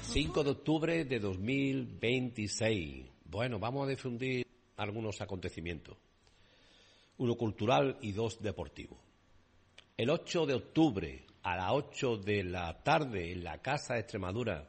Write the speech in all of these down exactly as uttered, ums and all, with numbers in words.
cinco de octubre de dos mil veintiséis. Bueno, vamos a difundir algunos acontecimientos. Uno cultural y dos deportivos. El ocho de octubre a las ocho de la tarde en la Casa de Extremadura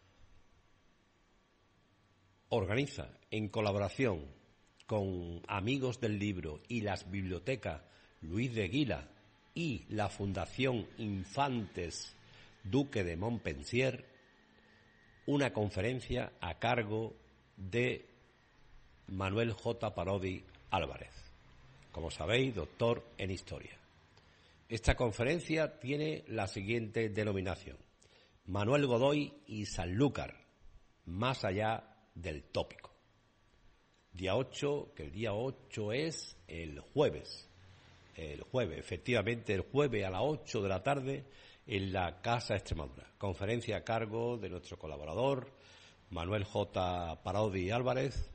organiza, en colaboración con Amigos del Libro y las bibliotecas Luis de Guila y la Fundación Infantes Duque de Montpensier, una conferencia a cargo de Manuel J. Parodi Álvarez, como sabéis, doctor en Historia. Esta conferencia tiene la siguiente denominación: Manuel Godoy y Sanlúcar, más allá del tópico. Día ocho, que el día ocho es el jueves. El jueves, efectivamente, el jueves a las ocho de la tarde en la Casa de Extremadura. Conferencia a cargo de nuestro colaborador, Manuel J. Parodi Álvarez,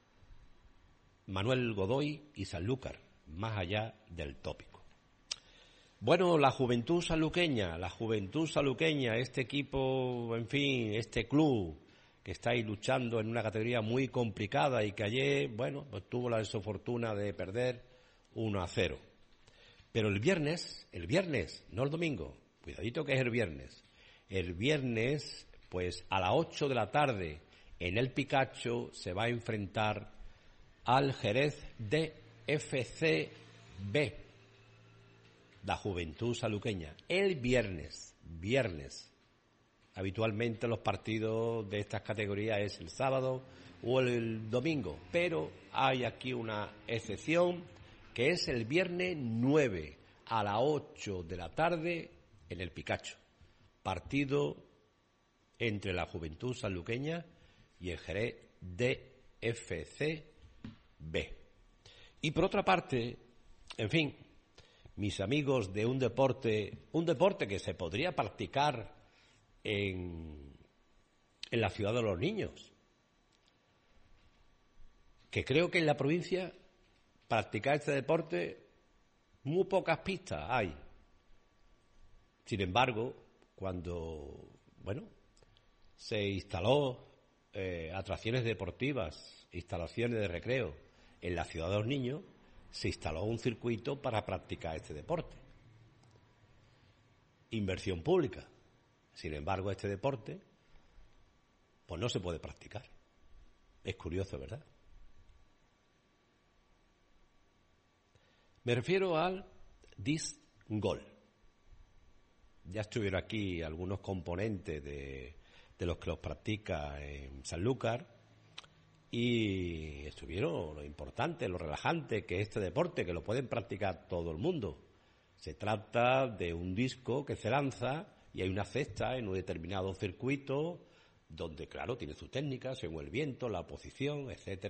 Manuel Godoy y Sanlúcar, más allá del tópico. Bueno, la juventud sanluqueña, la juventud sanluqueña, este equipo, en fin, este club que está ahí luchando en una categoría muy complicada y que ayer, bueno, pues tuvo la desafortuna de perder uno a cero. Pero el viernes, el viernes, no el domingo, cuidadito que es el viernes. El viernes, pues a las ocho de la tarde, en el Picacho, se va a enfrentar al Jerez de F C B, la juventud sanluqueña. El viernes, viernes. Habitualmente los partidos de estas categorías es el sábado o el domingo, pero hay aquí una excepción, que es el viernes nueve a las ocho de la tarde en el Picacho. Partido entre la juventud sanluqueña y el Jerez de F C B. Y por otra parte, en fin, mis amigos de un deporte, un deporte que se podría practicar en, en la ciudad de los niños, que creo que en la provincia practicar este deporte muy pocas pistas hay. Sin embargo, cuando bueno se instaló eh, atracciones deportivas, instalaciones de recreo en la ciudad de los niños, se instaló un circuito para practicar este deporte. Inversión pública. Sin embargo, este deporte pues no se puede practicar. Es curioso, ¿verdad? Me refiero al disc golf. Ya estuvieron aquí algunos componentes de, de los que los practica en Sanlúcar y estuvieron lo importante, lo relajante que es este deporte, que lo pueden practicar todo el mundo. Se trata de un disco que se lanza y hay una cesta en un determinado circuito donde, claro, tiene su técnica según el viento, la posición, etcétera.